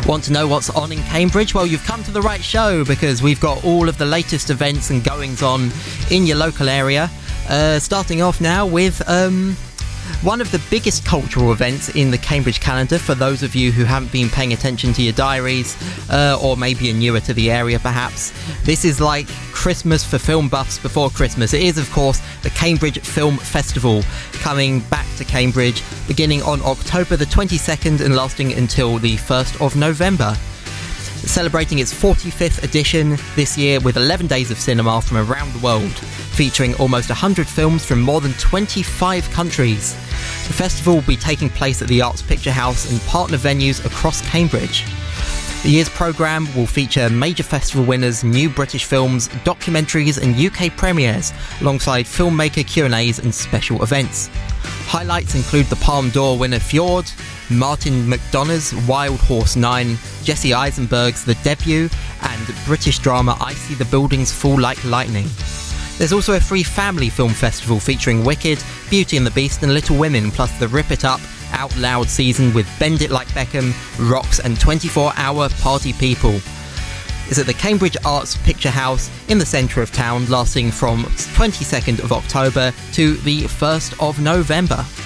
Want to know what's on in Cambridge? Well, you've come to the right show because we've got all of the latest events and goings on in your local area. Starting off now with one of the biggest cultural events in the Cambridge calendar for those of you who haven't been paying attention to your diaries, or maybe are newer to the area perhaps. This is like Christmas for film buffs before Christmas. It is, of course, the Cambridge Film Festival, coming back to Cambridge beginning on October the 22nd and lasting until the 1st of November. Celebrating its 45th edition this year with 11 days of cinema from around the world, featuring almost 100 films from more than 25 countries. The festival will be taking place at the Arts Picture House and partner venues across Cambridge. The year's programme will feature major festival winners, new British films, documentaries and UK premieres, alongside filmmaker Q&As and special events. Highlights include the Palme d'Or winner Fjord, Martin McDonagh's Wild Horse 9, Jesse Eisenberg's The Debut, and British drama I See the Buildings Fall Like Lightning. There's also a free family film festival featuring Wicked, Beauty and the Beast and Little Women, plus the Rip It Up Out Loud season with Bend It Like Beckham, Rocks and 24-hour Party People. It's at the Cambridge Arts Picture House in the centre of town, lasting from 22nd of October to the 1st of November.